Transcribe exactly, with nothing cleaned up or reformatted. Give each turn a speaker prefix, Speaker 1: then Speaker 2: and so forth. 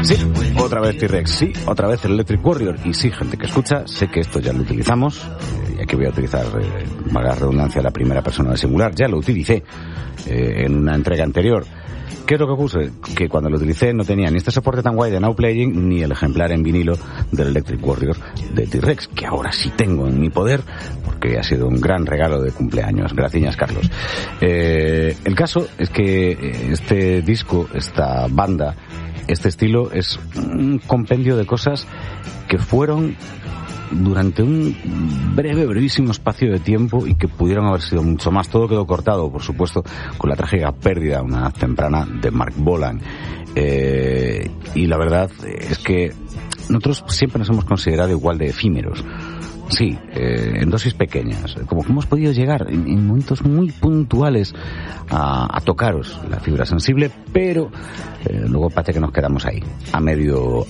Speaker 1: Sí, otra vez T-Rex, sí, otra vez el Electric Warrior. Y sí, gente que escucha, sé que esto ya lo utilizamos. Eh, y aquí voy a utilizar, eh, valga la redundancia, la primera persona del singular. Ya lo utilicé eh, en una entrega anterior. ¿Qué es lo que ocurre? Que cuando lo utilicé no tenía ni este soporte tan guay de Now Playing, ni el ejemplar en vinilo del Electric Warrior de T-Rex, que ahora sí tengo en mi poder, porque ha sido un gran regalo de cumpleaños. Gracias, Carlos. Eh, el caso es que este disco, esta banda, este estilo es un compendio de cosas que fueron durante un breve, brevísimo espacio de tiempo y que pudieron haber sido mucho más. Todo quedó cortado, por supuesto, con la trágica pérdida, una edad temprana, de Mark Bolan. Eh, y la verdad es que nosotros siempre nos hemos considerado igual de efímeros. Sí, eh, en dosis pequeñas. Como que hemos podido llegar en, en momentos muy puntuales a, a tocaros la fibra sensible, pero eh, luego parece que nos quedamos ahí, a medio